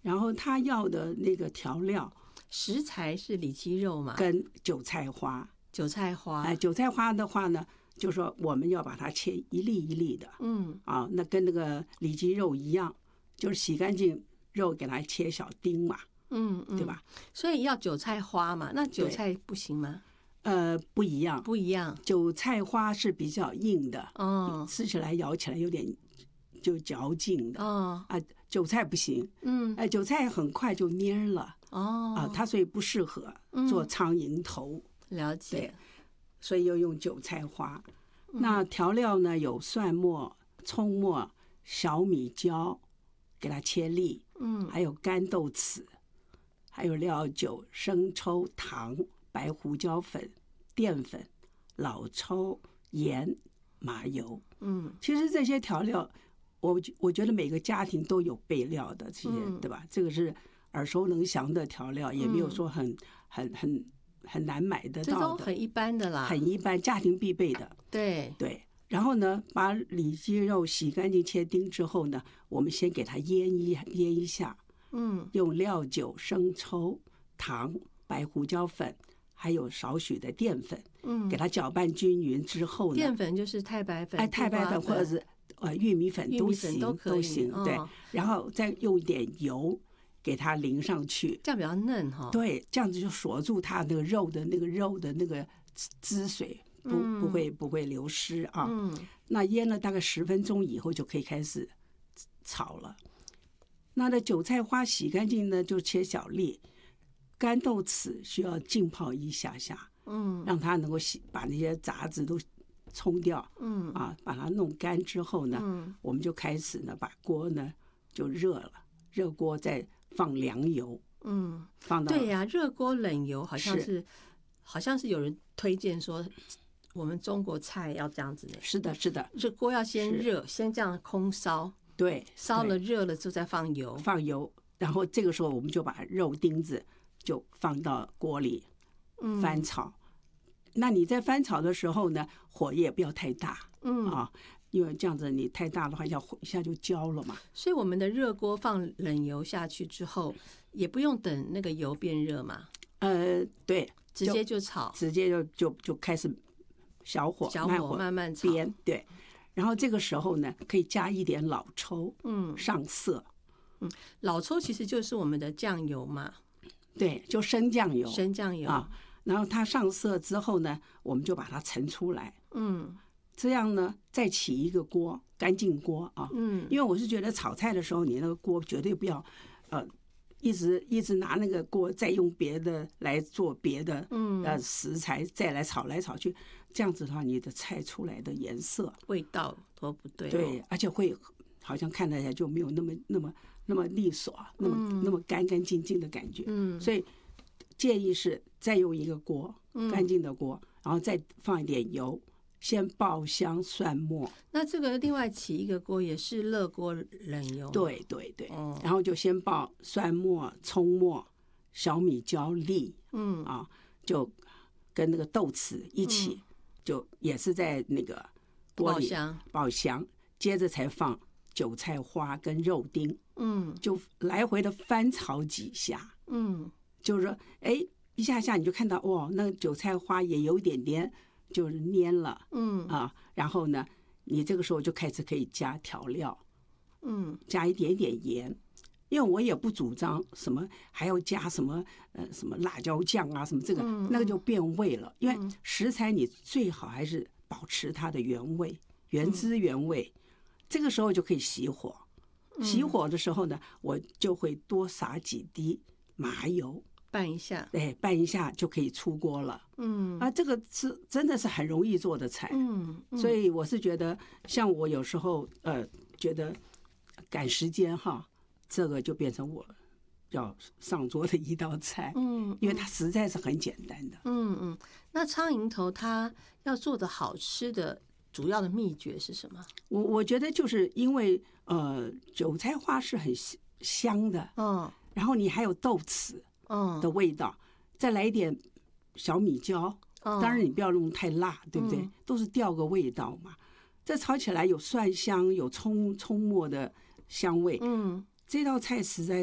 然后他要的那个调料食材是里脊肉嘛， 跟韭菜花。 韭菜花， 韭菜花的话呢，就说我们要把它切一粒一粒的，那跟那个里脊肉一样，就是洗干净肉给它切小丁嘛，对吧？ 所以要韭菜花嘛，那韭菜不行吗？ 不一样， 不一样。 韭菜花是比较硬的，吃起来咬起来有点就嚼劲的，韭菜不行，韭菜很快就蔫了，它所以不适合做苍蝇头。 了解。 所以要用韭菜花。那调料呢，有蒜末、葱末、小米椒，给它切粒，还有干豆豉，还有料酒、生抽、糖、白胡椒粉、淀粉、老抽、盐、麻油。其实这些调料，我觉得每个家庭都有备料的，这些对吧？这个是耳熟能详的调料，也没有说很难买得到的， 这都很一般的啦， 很一般，家庭必备的。 对。 然后呢，把里脊肉洗干净切丁之后呢，我们先给它腌一下，用料酒、生抽、糖、白胡椒粉，还有少许的淀粉，给它搅拌均匀之后呢， 淀粉就是太白粉， 太白粉或者是玉米粉都行，都行。对，然后再用一点油给它淋上去， 这样比较嫩哈。 对，这样子就锁住它那个肉的那个汁水，不会流失啊。那腌了大概10分钟以后就可以开始炒了。那韭菜花洗干净呢，就切小粒。干豆豉需要浸泡一下下，让它能够把那些杂质都冲掉，把它弄干之后呢，我们就开始呢把锅呢就热了，热锅再放凉油，放到对呀，热锅冷油好像是有人推荐说，我们中国菜要这样子的。 是的，是的， 这锅要先热，先这样空烧， 对， 烧了热了之后再放油， 然后这个时候我们就把肉丁子就放到锅里翻炒。那你在翻炒的时候呢，火也不要太大，因为这样子你太大的话，一下就焦了嘛。 所以我们的热锅放冷油下去之后，也不用等那个油变热嘛。 对， 直接就炒， 直接就开始小火慢慢炒。 对，然后这个时候呢，可以加一点老抽，上色。 老抽其实就是我们的酱油嘛。 对，就生酱油， 啊。 然后它上色之后呢，我们就把它盛出来。这样呢，再起一个锅，干净锅啊。因为我是觉得炒菜的时候，你那个锅绝对不要一直拿那个锅再用别的来做别的食材，再来炒来炒去，这样子的话，你的菜出来的颜色味道都不对。 对，而且会好像看起来就没有那么利索，那么干干净净的感觉。所以建议是再用一个锅，干净的锅，然后再放一点油，先爆香蒜末。 那这个另外起一个锅也是热锅冷油。 对，然后就先爆蒜末、葱末、小米椒粒，就跟那个豆豉一起，就也是在那个锅里爆香，接着才放韭菜花跟肉丁，就来回的翻炒几下，就是说，一下下你就看到哇，那个韭菜花也有一点点就是蔫了，然后呢，你这个时候就开始可以加调料，加一点点盐，因为我也不主张什么还要加什么什么辣椒酱啊什么这个那个就变味了，因为食材你最好还是保持它的原味，原汁原味。这个时候就可以熄火，熄火的时候呢，我就会多撒几滴麻油， 拌一下， 拌一下就可以出锅了。这个是真的是很容易做的菜。所以我是觉得，像我有时候觉得赶时间哈，这个就变成我要上桌的一道菜。因为它实在是很简单的。 那苍蝇头它要做的好吃的主要的秘诀是什么？ 我觉得就是因为韭菜花是很香的，然后你还有豆豉的味道，再来一点小米椒，当然你不要弄太辣，对不对？都是调个味道嘛。这炒起来有蒜香，有葱末的香味。这道菜实在